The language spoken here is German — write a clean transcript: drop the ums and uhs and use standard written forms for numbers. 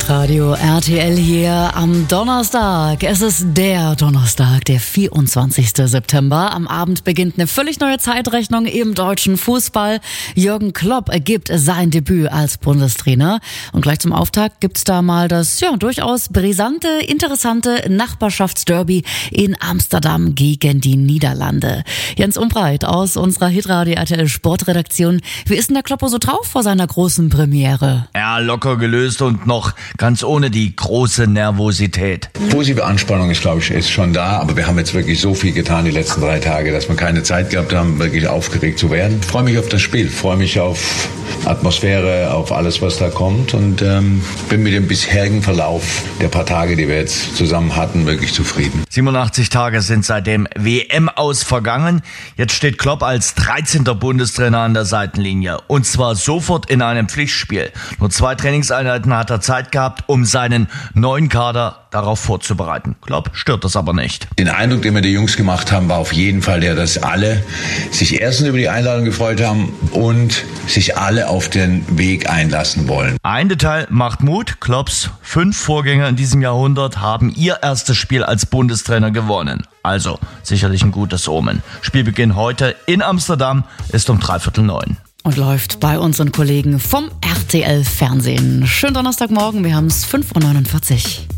Hitradio RTL hier am Donnerstag. Es ist der Donnerstag, der 24. September. Am Abend beginnt eine völlig neue Zeitrechnung im deutschen Fußball. Jürgen Klopp gibt sein Debüt als Bundestrainer. Und gleich zum Auftakt gibt's da mal das durchaus brisante, interessante Nachbarschaftsderby in Amsterdam gegen die Niederlande. Jens Umbreit aus unserer Hitradio RTL Sportredaktion. Wie ist denn der Kloppo so drauf vor seiner großen Premiere? Ja, locker gelöst und noch ganz ohne die große Nervosität. Positive Anspannung ist schon da, aber wir haben jetzt wirklich so viel getan die letzten 3 Tage, dass wir keine Zeit gehabt haben, wirklich aufgeregt zu werden. Ich freue mich auf das Spiel, freue mich auf Atmosphäre, auf alles, was da kommt und bin mit dem bisherigen Verlauf der paar Tage, die wir jetzt zusammen hatten, wirklich zufrieden. 87 Tage sind seit dem WM-Aus vergangen. Jetzt steht Klopp als 13. Bundestrainer an der Seitenlinie und zwar sofort in einem Pflichtspiel. Nur 2 Trainingseinheiten hat er Zeit gehabt, um seinen neuen Kader darauf vorzubereiten. Klopp stört das aber nicht. Den Eindruck, den wir die Jungs gemacht haben, war auf jeden Fall der, dass alle sich erstens über die Einladung gefreut haben und sich alle auf den Weg einlassen wollen. Ein Detail macht Mut. Klopps 5 Vorgänger in diesem Jahrhundert haben ihr erstes Spiel als Bundestrainer gewonnen. Also sicherlich ein gutes Omen. Spielbeginn heute in Amsterdam ist um 8:45. Und läuft bei unseren Kollegen vom RTL Fernsehen. Schönen Donnerstagmorgen, wir haben es 5:49 Uhr.